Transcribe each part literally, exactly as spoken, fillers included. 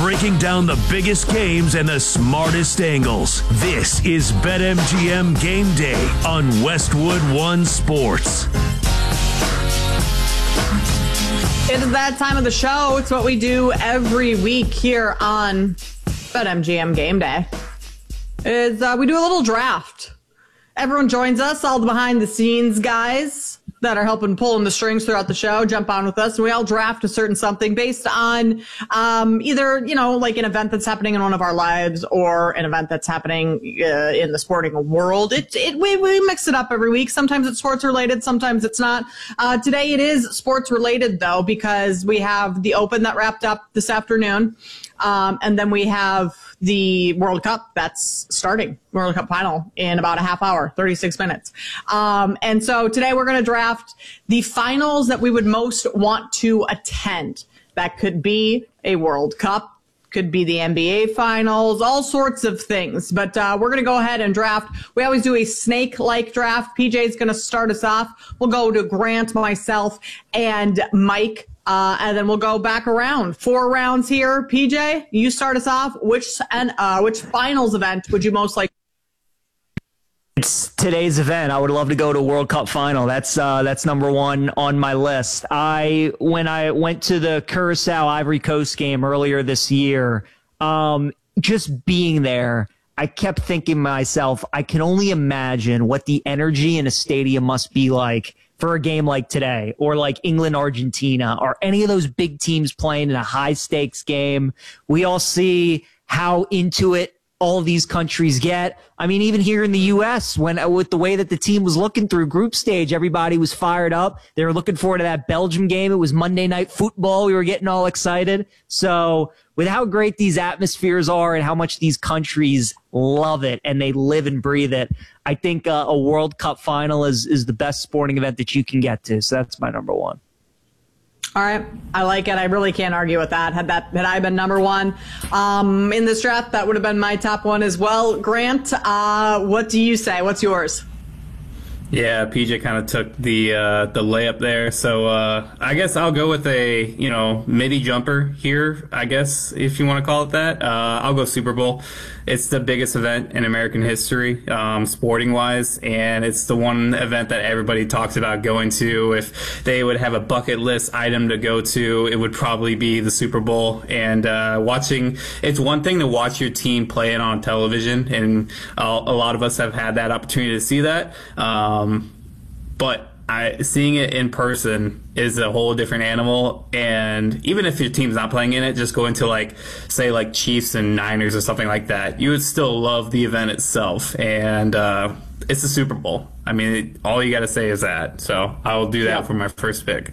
breaking down the biggest games and the smartest angles. This is BetMGM Game Day on Westwood One Sports. It is that time of the show. It's what we do every week here on BetMGM Game Day. Is uh, we do a little draft. Everyone joins us, all the behind-the-scenes guys that are helping pulling the strings throughout the show, jump on with us, and we all draft a certain something based on um, either, you know, like an event that's happening in one of our lives or an event that's happening uh, in the sporting world. It, it we, we mix it up every week. Sometimes it's sports-related, sometimes it's not. Uh, today it is sports-related, though, because we have the Open that wrapped up this afternoon, um, and then we have the World Cup that's starting, World Cup final in about a half hour, thirty-six minutes. Um, and so today we're going to draft the finals that we would most want to attend. That could be a World Cup, could be the N B A finals, all sorts of things. But uh, we're going to go ahead and draft. We always do a snake-like draft. P J's going to start us off. We'll go to Grant, myself, and Mike. Uh, and then we'll go back around. Four rounds here. P J, you start us off. Which and uh, which finals event would you most like? It's today's event. I would love to go to a World Cup final. That's uh, that's number one on my list. I when I went to the Curacao Ivory Coast game earlier this year, um, just being there, I kept thinking to myself, I can only imagine what the energy in a stadium must be like for a game like today, or like England, Argentina, or any of those big teams playing in a high stakes game. We all see how into it all of these countries get. I mean, even here in the U S, when with the way that the team was looking through group stage, everybody was fired up. They were looking forward to that Belgium game. It was Monday Night Football. We were getting all excited. So with how great these atmospheres are and how much these countries love it and they live and breathe it, I think uh, a World Cup final is, is the best sporting event that you can get to. So that's my number one. All right. I like it. I really can't argue with that. Had that had I been number one um, in this draft, that would have been my top one as well. Grant, uh, what do you say? What's yours? Yeah, P J kind of took the uh, the layup there, so uh, I guess I'll go with a you know midi jumper here. I guess if you want to call it that, uh, I'll go Super Bowl. It's the biggest event in American history, um, sporting wise, and it's the one event that everybody talks about going to. If they would have a bucket list item to go to, it would probably be the Super Bowl. And uh, watching, it's one thing to watch your team play it on television, and uh, a lot of us have had that opportunity to see that. Um, but I, seeing it in person is a whole different animal. And even if your team's not playing in it, just going to like, say like Chiefs and Niners or something like that, you would still love the event itself. And uh, it's the Super Bowl. I mean, it, all you got to say is that. So I will do that yeah. for my first pick.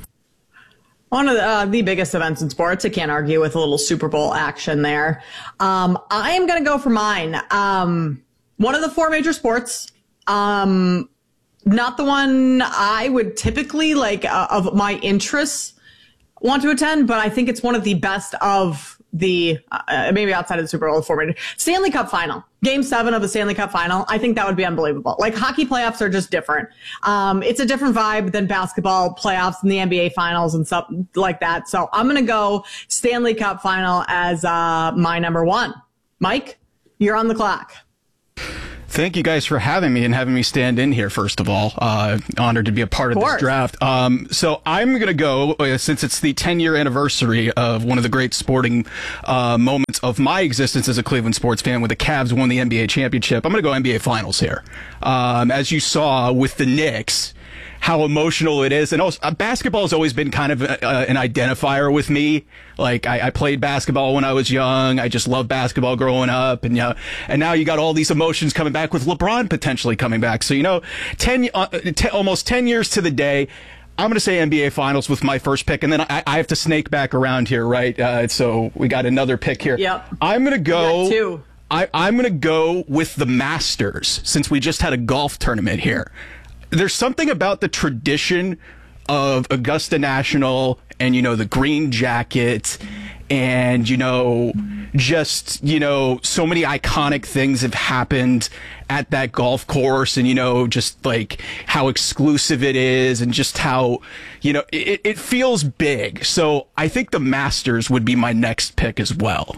One of the, uh, the biggest events in sports. I can't argue with a little Super Bowl action there. Um, I am going to go for mine. Um, one of the four major sports. Um, Not the one I would typically, like, uh, of my interests want to attend, but I think it's one of the best of the, uh, maybe outside of the Super Bowl, format. Stanley Cup final. Game seven of the Stanley Cup final. I think that would be unbelievable. Like, hockey playoffs are just different. Um, it's a different vibe than basketball playoffs and the N B A finals and stuff like that. So I'm going to go Stanley Cup final as uh, my number one. Mike, you're on the clock. Thank you guys for having me and having me stand in here, first of all. Uh, honored to be a part of, of this draft. Um, so I'm going to go, uh, since it's the ten-year anniversary of one of the great sporting uh, moments of my existence as a Cleveland sports fan, when the Cavs won the N B A championship. I'm going to go N B A Finals here. Um, as you saw with the Knicks, how emotional it is. And also, uh, basketball has always been kind of uh, an identifier with me. Like, I, I played basketball when I was young. I just loved basketball growing up. And, you know, and now you got all these emotions coming back with LeBron potentially coming back. So, you know, ten, uh, ten almost ten years to the day, I'm going to say N B A Finals with my first pick. And then I, I have to snake back around here, right? Uh, so we got another pick here. Yep. I'm going to go. Two. I, I'm going to go with the Masters, since we just had a golf tournament here. There's something about the tradition of Augusta National and, you know, the green jacket and, you know, just, you know, so many iconic things have happened at that golf course, and, you know, just like how exclusive it is, and just how, you know, it, it feels big. So I think the Masters would be my next pick as well.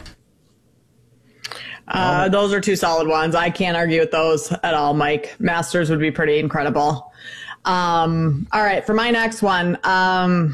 Uh, those are two solid ones. I can't argue with those at all, Mike. Masters would be pretty incredible. Um, all right, for my next one, um,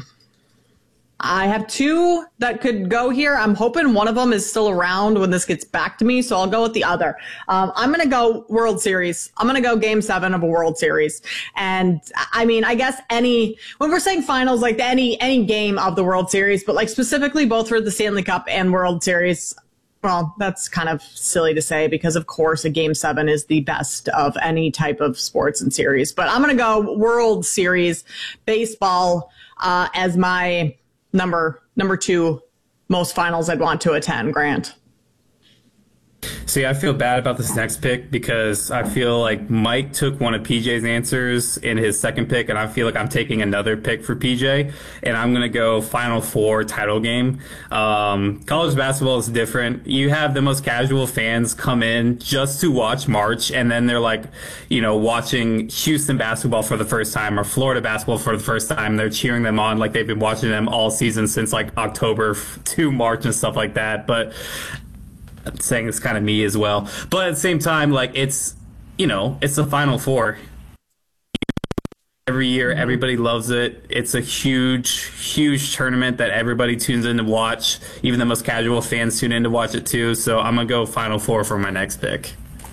I have two that could go here. I'm hoping one of them is still around when this gets back to me, so I'll go with the other. Um, I'm going to go World Series. I'm going to go Game seven of a World Series. And, I mean, I guess any – when we're saying finals, like any any game of the World Series, but, like, specifically both for the Stanley Cup and World Series – well, that's kind of silly to say because, of course, a game seven is the best of any type of sports and series. But I'm going to go World Series baseball uh, as my number number two most finals I'd want to attend, Grant. See, I feel bad about this next pick because I feel like Mike took one of P J's answers in his second pick, and I feel like I'm taking another pick for P J, and I'm going to go Final Four title game. Um, college basketball is different. You have the most casual fans come in just to watch March, and then they're like, you know, watching Houston basketball for the first time or Florida basketball for the first time. They're cheering them on like they've been watching them all season since like October to March and stuff like that. But I'm saying it's kind of me as well. But at the same time, like, it's, you know, it's the Final Four. Every year, everybody loves it. It's a huge, huge tournament that everybody tunes in to watch. Even the most casual fans tune in to watch it too. So I'm going to go Final Four for my next pick.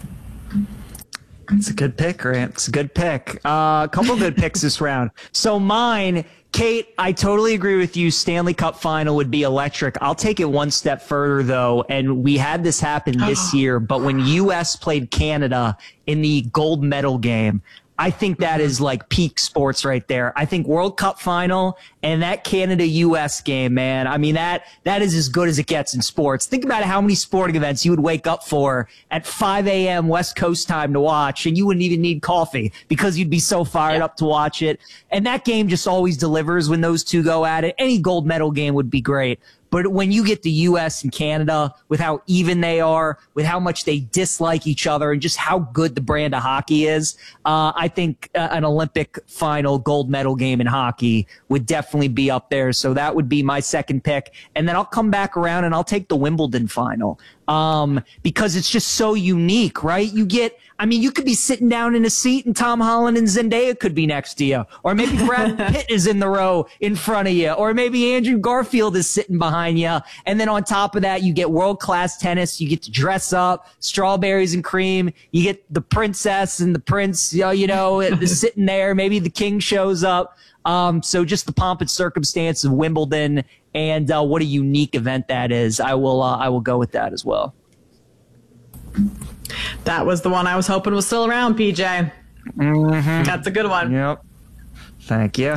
It's a good pick, Grant. It's a good pick. Uh, a couple good picks this round. So mine, Kate, I totally agree with you. Stanley Cup final would be electric. I'll take it one step further, though, and we had this happen this year, but when U S played Canada in the gold medal game, I think that is like peak sports right there. I think World Cup final and that Canada U S game, man. I mean, that, that is as good as it gets in sports. Think about how many sporting events you would wake up for at five a.m. West Coast time to watch, and you wouldn't even need coffee because you'd be so fired yeah. up to watch it. And that game just always delivers when those two go at it. Any gold medal game would be great. But when you get the U S and Canada, with how even they are, with how much they dislike each other, and just how good the brand of hockey is, uh, I think uh, an Olympic final gold medal game in hockey would definitely be up there. So that would be my second pick. And then I'll come back around and I'll take the Wimbledon final. Um, because it's just so unique, right? You get, I mean, you could be sitting down in a seat and Tom Holland and Zendaya could be next to you. Or maybe Brad Pitt is in the row in front of you. Or maybe Andrew Garfield is sitting behind you. And then on top of that, you get world-class tennis. You get to dress up, strawberries and cream. You get the princess and the prince, you know, you know sitting there. Maybe the king shows up. Um, so just the pomp and circumstance of Wimbledon, and uh, what a unique event that is. I will, uh, I will go with that as well. That was the one I was hoping was still around, P J. Mm-hmm. That's a good one. Yep. Thank you.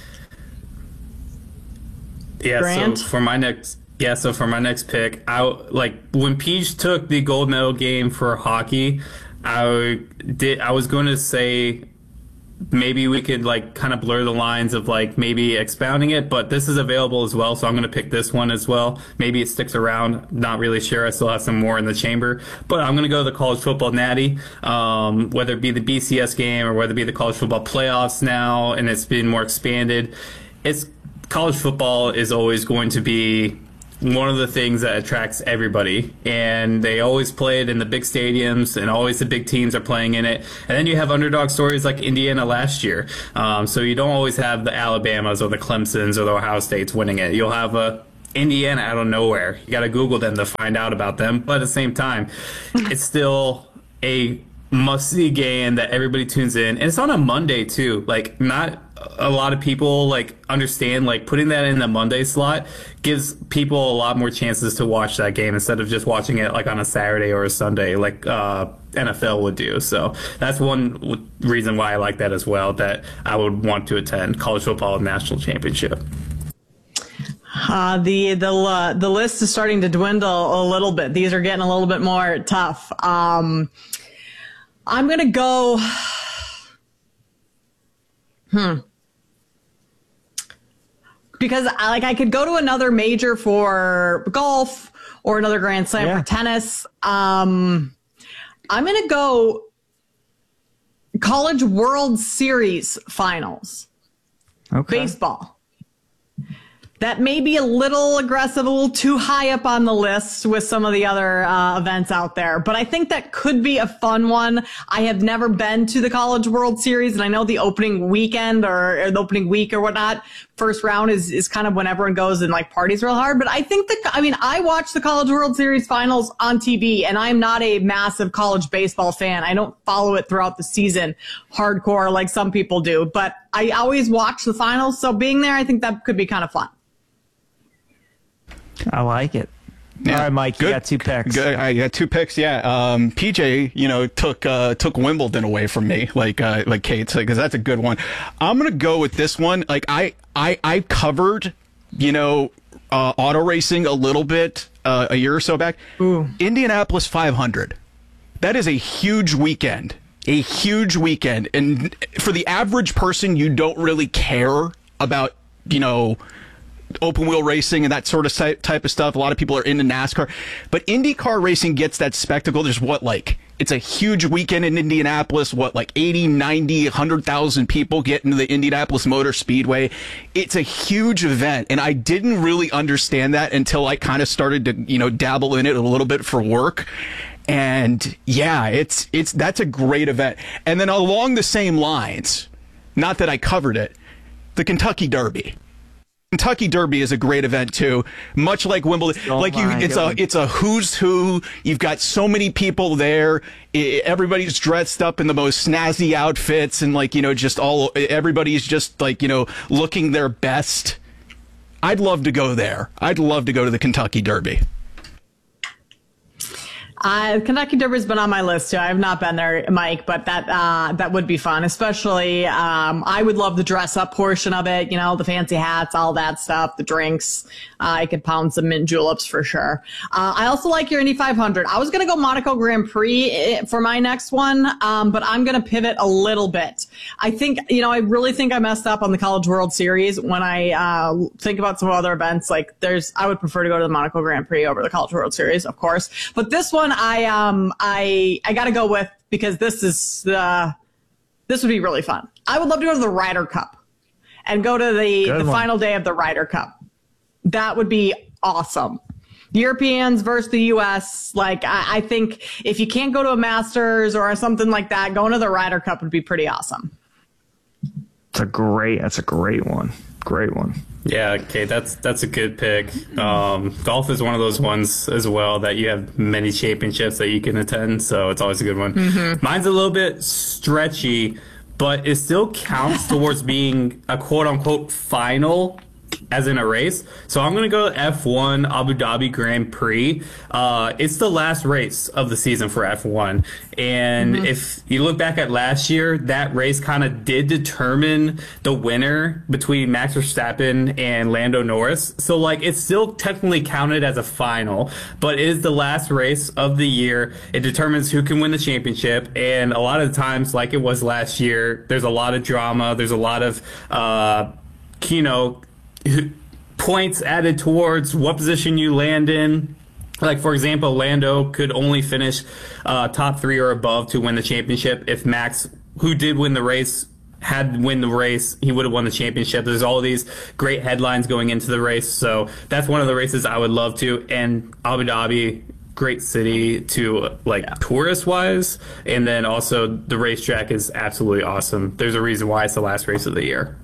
Yeah. Grant? So for my next, yeah. So for my next pick, I like when Peach took the gold medal game for hockey. I did. I was going to say, maybe we could like kind of blur the lines of like maybe expounding it, but this is available as well, so I'm going to pick this one as well. Maybe it sticks around. Not really sure. I still have some more in the chamber, but I'm going to go the college football natty, um, whether it be the B C S game or whether it be the college football playoffs now, and it's been more expanded. It's college football is always going to be one of the things that attracts everybody, and they always play it in the big stadiums, and always the big teams are playing in it. And then you have underdog stories like Indiana last year. Um, so you don't always have the Alabamas or the Clemsons or the Ohio States winning it. You'll have a Indiana out of nowhere. You got to Google them to find out about them. But at the same time, it's still a must-see game that everybody tunes in, and it's on a Monday too. Like, not a lot of people like understand like putting that in the Monday slot gives people a lot more chances to watch that game instead of just watching it like on a Saturday or a Sunday like uh, N F L would do. So that's one reason why I like that as well, that I would want to attend college football national championship. Uh, the the uh, the list is starting to dwindle a little bit. These are getting a little bit more tough. Um, I'm gonna go. Hmm. Because I, like I could go to another major for golf or another Grand Slam yeah. for tennis. Um, I'm going to go College World Series finals. Okay. Baseball. That may be a little aggressive, a little too high up on the list with some of the other uh, events out there. But I think that could be a fun one. I have never been to the College World Series, and I know the opening weekend or, or the opening week or whatnot, first round is, is kind of when everyone goes and like parties real hard. But I think that, I mean, I watch the College World Series finals on T V, and I'm not a massive college baseball fan. I don't follow it throughout the season hardcore like some people do, but I always watch the finals. So being there, I think that could be kind of fun. I like it. Yeah. All right, Mike, Good. you got two picks. Good. I got two picks. Yeah. Um, P J, you know, took uh, took Wimbledon away from me, like uh, like Kate, because that's a good one. I'm gonna go with this one. Like I I I covered, you know, uh, auto racing a little bit uh, a year or so back. Ooh. Indianapolis five hundred. That is a huge weekend. A huge weekend, and for the average person, you don't really care about, you know, open wheel racing and that sort of type of stuff. A lot of people are into NASCAR, but IndyCar racing gets that spectacle. There's what, like, it's a huge weekend in Indianapolis. What, like eighty, ninety, one hundred thousand people get into the Indianapolis Motor Speedway. It's a huge event. And I didn't really understand that until I kind of started to, you know, dabble in it a little bit for work. And yeah, it's, it's, that's a great event. And then along the same lines, not that I covered it, the Kentucky Derby. Kentucky Derby is a great event too, much like Wimbledon. Oh like you, my it's God. a it's a who's who. You've got so many people there. I- Everybody's dressed up in the most snazzy outfits, and like, you know, just all everybody's just like, you know, looking their best. I'd love to go there. I'd love to go to the Kentucky Derby. Uh, Kentucky Derby's been on my list too. I have not been there, Mike, but that uh, that would be fun. Especially, um, I would love the dress up portion of it. You know, the fancy hats, all that stuff, the drinks. Uh, I could pound some mint juleps for sure. Uh, I also like your Indy five hundred. I was gonna go Monaco Grand Prix for my next one, um, but I'm gonna pivot a little bit. I think, you know, I really think I messed up on the College World Series when I uh, think about some other events. Like, there's, I would prefer to go to the Monaco Grand Prix over the College World Series, of course. But this one, I um I I gotta go with, because this is uh this would be really fun. I would love to go to the Ryder Cup and go to the Good the one. final day of the Ryder Cup. That would be awesome. Europeans versus the U S. Like, I, I think if you can't go to a Masters or something like that, going to the Ryder Cup would be pretty awesome. That's a great. That's a great one. Great one. Yeah, okay, that's that's a good pick. Um, golf is one of those ones as well that you have many championships that you can attend, so it's always a good one. Mm-hmm. Mine's a little bit stretchy, but it still counts towards being a quote-unquote final, as in a race. So I'm going to go F one Abu Dhabi Grand Prix. Uh, it's the last race of the season for F one. And mm-hmm. if you look back at last year, that race kind of did determine the winner between Max Verstappen and Lando Norris. So, like, it's still technically counted as a final, but it is the last race of the year. It determines who can win the championship. And a lot of the times, like it was last year, there's a lot of drama. There's a lot of, uh, you know, points added towards what position you land in. Like, for example, Lando could only finish uh, top three or above to win the championship. If Max, who did win the race, had win the race, he would have won the championship. There's all these great headlines going into the race. So that's one of the races I would love to. And Abu Dhabi, great city to, like, yeah. tourist-wise. And then also the racetrack is absolutely awesome. There's a reason why it's the last race of the year.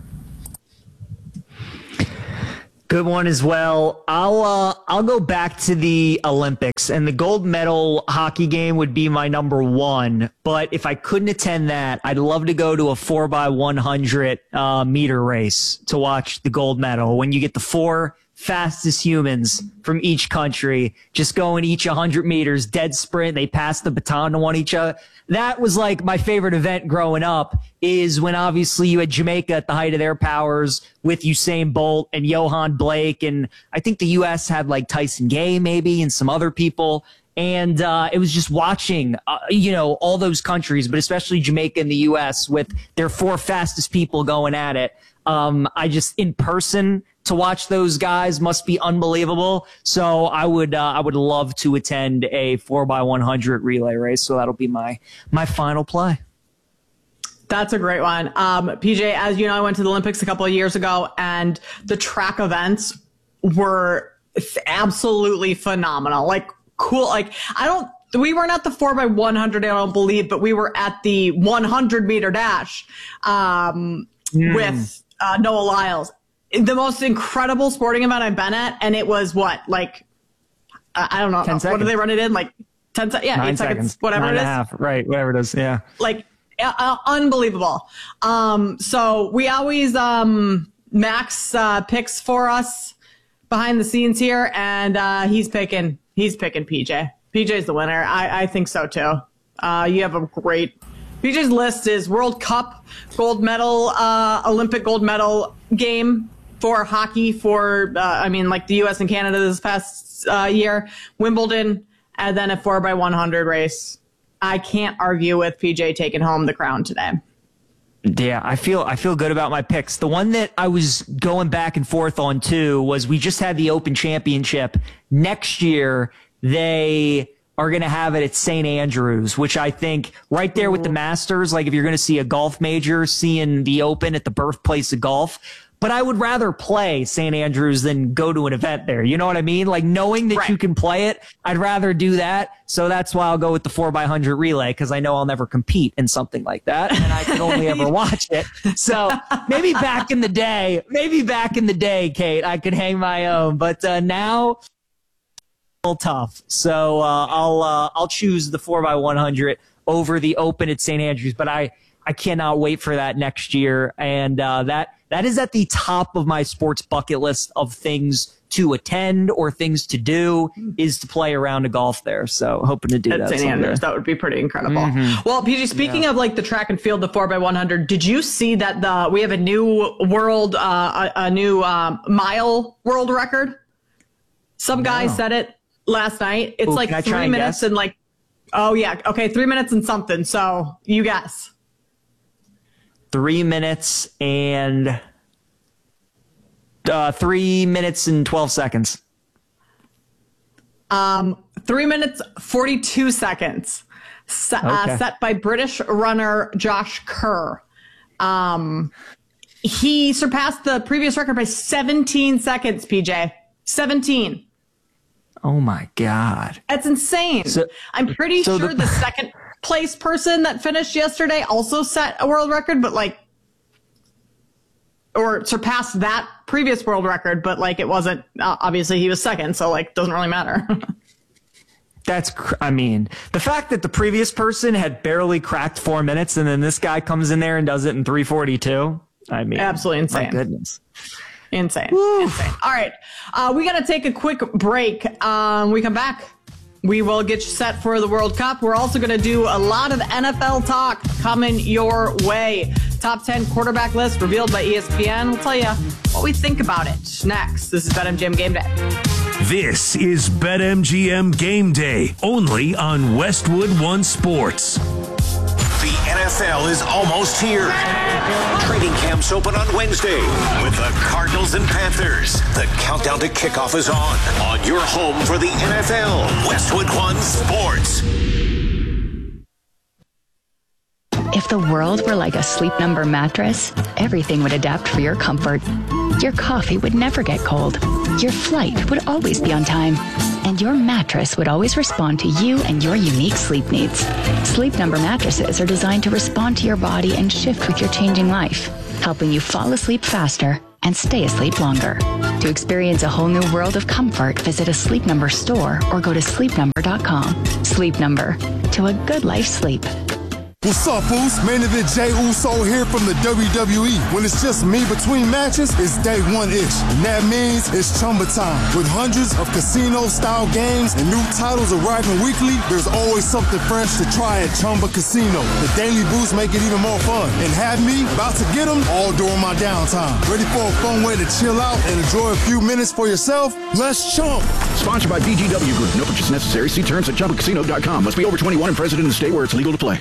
Good one as well. I'll uh, I'll go back to the Olympics, and the gold medal hockey game would be my number one. But if I couldn't attend that, I'd love to go to a four by one hundred uh, meter race to watch the gold medal. When you get the four fastest humans from each country just going each one hundred meters, dead sprint, they pass the baton to one each other. That was like my favorite event growing up, is when obviously you had Jamaica at the height of their powers with Usain Bolt and Johan Blake. And I think the U S had like Tyson Gay maybe and some other people. And uh, it was just watching, uh, you know, all those countries, but especially Jamaica and the U S with their four fastest people going at it. Um, I just, in person, to watch those guys must be unbelievable. So I would, uh, I would love to attend a four by one hundred relay race. So that'll be my, my final play. That's a great one. Um, P J, as you know, I went to the Olympics a couple of years ago, and the track events were absolutely phenomenal. Like, cool. Like, I don't, we weren't at the four by one hundred, I don't believe, but we were at the one hundred meter dash, um, mm. with, uh, Noah Lyles. The most incredible sporting event I've been at. And it was what, like, uh, I don't know. ten what seconds. did they run it in? Like ten seconds? Yeah, Nine eight seconds, seconds, whatever nine it is. and a half. Right. Whatever it is. Yeah. Like, uh, unbelievable. Um, so we always, um, Max, uh, picks for us behind the scenes here, and, uh, he's picking, he's picking P J. P J's the winner. I, I think so too. Uh, you have a great, P J's list is World Cup gold medal, uh, Olympic gold medal game for hockey for, uh, I mean, like the U S and Canada this past uh, year, Wimbledon, and then a four by one hundred race. I can't argue with P J taking home the crown today. Yeah, I feel I feel good about my picks. The one that I was going back and forth on too was we just had the Open Championship. Next year, they are going to have it at Saint Andrews, which I think right there with the Masters, like if you're going to see a golf major, seeing the Open at the birthplace of golf. But I would rather play Saint Andrews than go to an event there. You know what I mean? Like knowing that right. you can play it, I'd rather do that. So that's why I'll go with the four by one hundred relay, because I know I'll never compete in something like that, and I can only ever watch it. So maybe back in the day, maybe back in the day, Kate, I could hang my own. But uh, now, a little tough. So uh, I'll uh, I'll choose the four by one hundred over the Open at Saint Andrews. But I I cannot wait for that next year, and uh, that. That is at the top of my sports bucket list of things to attend or things to do is to play around a golf there. So hoping to do At that. Saint Andrews, that would be pretty incredible. Mm-hmm. Well, P G, speaking yeah. of like the track and field, the four by one hundred, did you see that the we have a new world, uh, a, a new um, mile world record? Some guy no. said it last night. It's Ooh, like three and minutes guess? and like, oh yeah, okay, three minutes and something. So you guess. Three minutes and uh, three minutes and twelve seconds. Um, three minutes forty-two seconds. Se- okay. uh, set by British runner Josh Kerr. Um, he surpassed the previous record by seventeen seconds. P J, seventeen. Oh my God, that's insane. So, I'm pretty so sure the, the second place person that finished yesterday also set a world record, but like, or surpassed that previous world record, but like it wasn't, uh, obviously he was second. So like, doesn't really matter. That's, I mean, the fact that the previous person had barely cracked four minutes and then this guy comes in there and does it in three forty-two. I mean, absolutely insane. My goodness. Insane. Woo. Insane. All right. Uh, we got to take a quick break. Um, we come back. We will get you set for the World Cup. We're also going to do a lot of N F L talk coming your way. Top ten quarterback list revealed by E S P N. We'll tell you what we think about it next. This is BetMGM Game Day. This is BetMGM Game Day, only on Westwood One Sports. The N F L is almost here. Training camps open on Wednesday with the Cardinals and Panthers. The countdown to kickoff is on. On your home for the N F L, Westwood One Sports. If the world were like a Sleep Number mattress, everything would adapt for your comfort. Your coffee would never get cold. Your flight would always be on time. And your mattress would always respond to you and your unique sleep needs. Sleep Number mattresses are designed to respond to your body and shift with your changing life, helping you fall asleep faster and stay asleep longer. To experience a whole new world of comfort, visit a Sleep Number store or go to sleep number dot com. Sleep Number, to a good life sleep. What's up, Uso? Main event Jey Uso here from the W W E. When it's just me between matches, it's day one-ish. And that means it's Chumba time. With hundreds of casino-style games and new titles arriving weekly, there's always something fresh to try at Chumba Casino. The daily boosts make it even more fun. And have me about to get them all during my downtime. Ready for a fun way to chill out and enjoy a few minutes for yourself? Let's chump. Sponsored by B G W Group. No purchase necessary. See terms at chumba casino dot com. Must be over twenty-one and present in the state where it's legal to play. Onyx,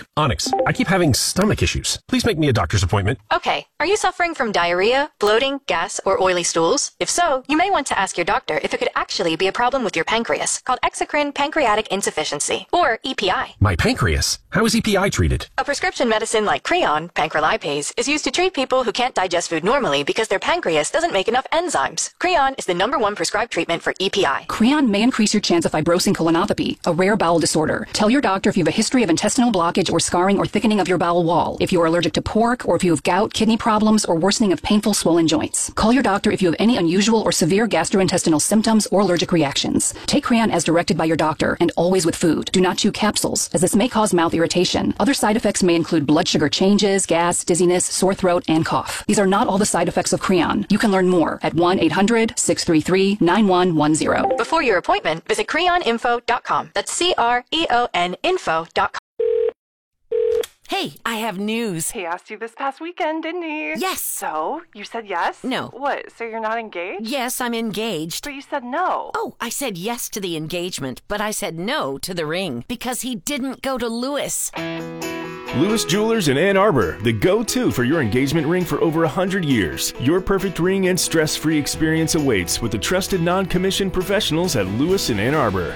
I keep having stomach issues. Please make me a doctor's appointment. Okay, are you suffering from diarrhea, bloating, gas, or oily stools? If so, you may want to ask your doctor if it could actually be a problem with your pancreas, called exocrine pancreatic insufficiency, or E P I. My pancreas? How is E P I treated? A prescription medicine like Creon, pancrelipase, is used to treat people who can't digest food normally because their pancreas doesn't make enough enzymes. Creon is the number one prescribed treatment for E P I. Creon may increase your chance of fibrosing colonopathy, a rare bowel disorder. Tell your doctor if you have a history of intestinal blockage or scarring or thickening of your bowel wall, if you are allergic to pork, or if you have gout, kidney problems, or worsening of painful swollen joints. Call your doctor if you have any unusual or severe gastrointestinal symptoms or allergic reactions. Take Creon as directed by your doctor, and always with food. Do not chew capsules, as this may cause mouth irritation. Other side effects may include blood sugar changes, gas, dizziness, sore throat, and cough. These are not all the side effects of Creon. You can learn more at one eight hundred, six three three, nine one one zero. Before your appointment, visit creon info dot com. That's C R E O N info dot com. Hey, I have news. He asked you this past weekend, didn't he? Yes. So, you said yes? No. What, so you're not engaged? Yes, I'm engaged. But you said no. Oh, I said yes to the engagement, but I said no to the ring because he didn't go to Lewis. Lewis Jewelers in Ann Arbor, the go-to for your engagement ring for over one hundred years. Your perfect ring and stress-free experience awaits with the trusted non-commissioned professionals at Lewis in Ann Arbor.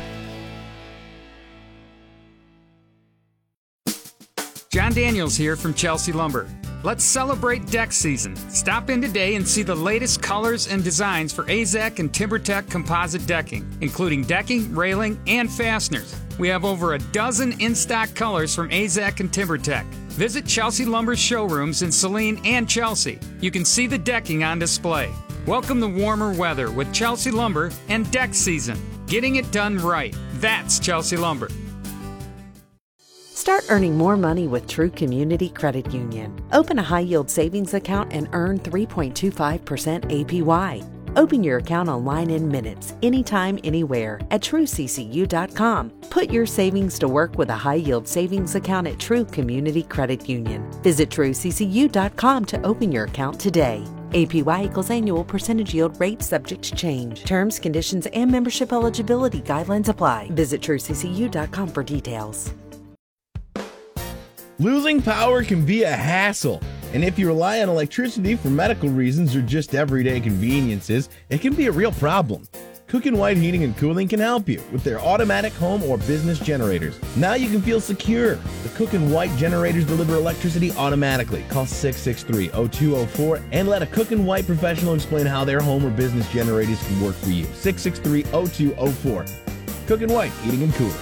John Daniels here from Chelsea Lumber. Let's celebrate deck season. Stop in today and see the latest colors and designs for A Z E C and TimberTech composite decking, including decking, railing, and fasteners. We have over a dozen in-stock colors from A Z E C and TimberTech. Visit Chelsea Lumber's showrooms in Saline and Chelsea. You can see the decking on display. Welcome the warmer weather with Chelsea Lumber and deck season. Getting it done right. That's Chelsea Lumber. Start earning more money with True Community Credit Union. Open a high-yield savings account and earn three point two five percent A P Y. Open your account online in minutes, anytime, anywhere at true c c u dot com. Put your savings to work with a high-yield savings account at True Community Credit Union. Visit true c c u dot com to open your account today. A P Y equals annual percentage yield rate subject to change. Terms, conditions, and membership eligibility guidelines apply. Visit true c c u dot com for details. Losing power can be a hassle, and if you rely on electricity for medical reasons or just everyday conveniences, it can be a real problem. Cook and White Heating and Cooling can help you with their automatic home or business generators. Now you can feel secure. The Cook and White generators deliver electricity automatically. Call six six three, oh two oh four and let a Cook and White professional explain how their home or business generators can work for you. six six three, oh two oh four. Cook and White Heating and Cooling.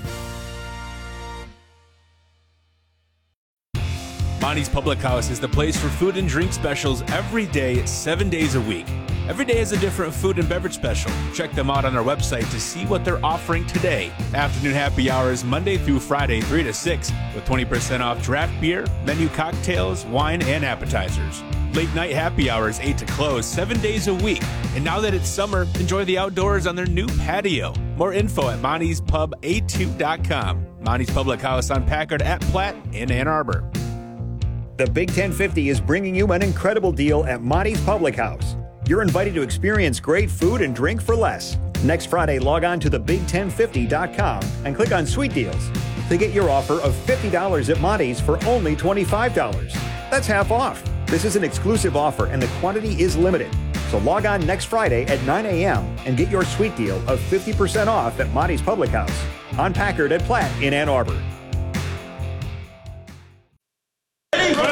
Monty's Public House is the place for food and drink specials every day, seven days a week. Every day is a different food and beverage special. Check them out on our website to see what they're offering today. Afternoon happy hours Monday through Friday, three to six, with twenty percent off draft beer, menu cocktails, wine, and appetizers. Late night happy hours, eight to close, seven days a week. And now that it's summer, enjoy the outdoors on their new patio. More info at monty's pub a two dot com. Monty's Public House on Packard at Platt in Ann Arbor. The Big ten fifty is bringing you an incredible deal at Monty's Public House. You're invited to experience great food and drink for less. Next Friday, log on to the big ten fifty dot com and click on Sweet Deals to get your offer of fifty dollars at Monty's for only twenty-five dollars. That's half off. This is an exclusive offer and the quantity is limited. So log on next Friday at nine a.m. and get your sweet deal of fifty percent off at Monty's Public House on Packard at Platt in Ann Arbor.